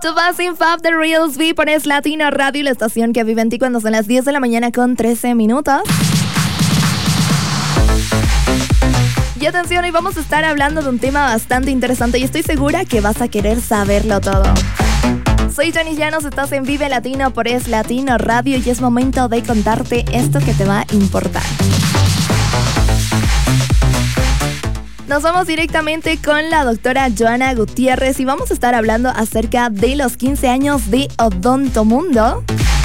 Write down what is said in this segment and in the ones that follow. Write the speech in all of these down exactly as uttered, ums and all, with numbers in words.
Tu vas sin Fab de Reels V, pones Latino Radio, la estación que vive en ti cuando son las diez de la mañana con trece minutos. Y atención, hoy vamos a estar hablando de un tema bastante interesante y estoy segura que vas a querer saberlo todo. Soy Janice Llanos, estás en Vive Latino por Es Latino Radio y es momento de contarte esto que te va a importar. Nos vamos directamente con la doctora Joana Gutiérrez y vamos a estar hablando acerca de los quince años de Odontomundo.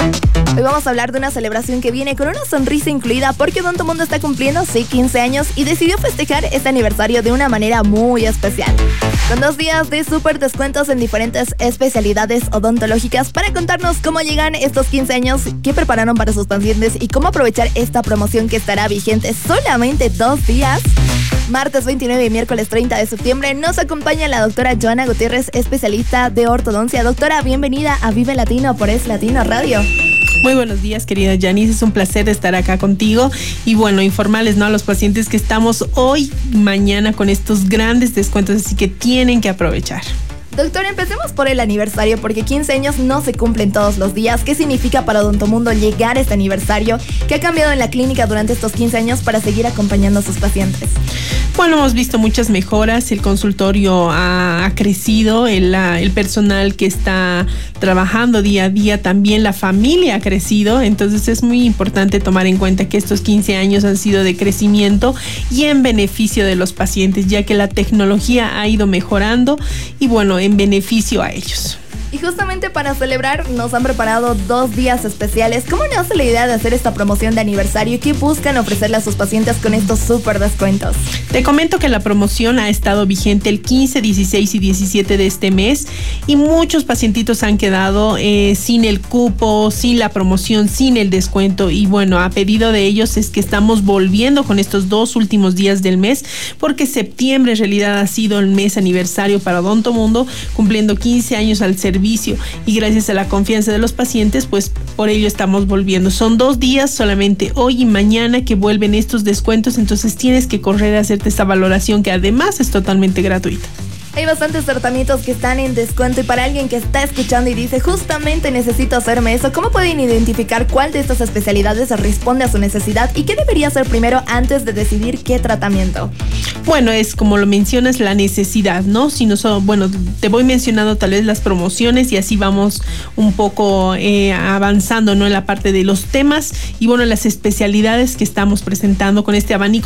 Hoy vamos a hablar de una celebración que viene con una sonrisa incluida porque Odontomundo está cumpliendo, sí, quince años y decidió festejar este aniversario de una manera muy especial. Con dos días de súper descuentos en diferentes especialidades odontológicas para contarnos cómo llegan estos quince años, qué prepararon para sus pacientes y cómo aprovechar esta promoción que estará vigente solamente dos días. Martes veintinueve y miércoles treinta de septiembre nos acompaña la doctora Joana Gutiérrez, especialista de ortodoncia. Doctora, bienvenida a Vive Latino por Es Latino Radio. Muy buenos días, querida Janice, es un placer estar acá contigo y bueno, informarles, ¿no?, a los pacientes que estamos hoy y mañana con estos grandes descuentos, así que tienen que aprovechar. Doctora, empecemos por el aniversario, porque quince años no se cumplen todos los días. ¿Qué significa para Odontomundo llegar a este aniversario? ¿Qué ha cambiado en la clínica durante estos quince años para seguir acompañando a sus pacientes? Bueno, hemos visto muchas mejoras, el consultorio ha, ha crecido, el, la, el personal que está trabajando día a día, también la familia ha crecido, entonces es muy importante tomar en cuenta que estos quince años han sido de crecimiento y en beneficio de los pacientes, ya que la tecnología ha ido mejorando y bueno, en beneficio a ellos. Y justamente para celebrar nos han preparado dos días especiales. ¿Cómo nace la idea de hacer esta promoción de aniversario y qué buscan ofrecerle a sus pacientes con estos súper descuentos? Te comento que la promoción ha estado vigente el quince, dieciséis y diecisiete de este mes y muchos pacientitos han quedado eh, sin el cupo, sin la promoción, sin el descuento y bueno, a pedido de ellos es que estamos volviendo con estos dos últimos días del mes porque septiembre en realidad ha sido el mes aniversario para Odontomundo, cumpliendo quince años al servicio y gracias a la confianza de los pacientes, pues por ello estamos volviendo. Son dos días solamente hoy y mañana que vuelven estos descuentos, entonces tienes que correr a hacerte esta valoración que además es totalmente gratuita. Hay bastantes tratamientos que están en descuento y para alguien que está escuchando y dice justamente necesito hacerme eso, ¿cómo pueden identificar cuál de estas especialidades responde a su necesidad y qué debería hacer primero antes de decidir qué tratamiento? Bueno, es como lo mencionas, la necesidad, ¿no? Si no son, bueno, te voy mencionando tal vez las promociones y así vamos un poco eh, avanzando, ¿no?, en la parte de los temas y bueno, las especialidades que estamos presentando con este abanico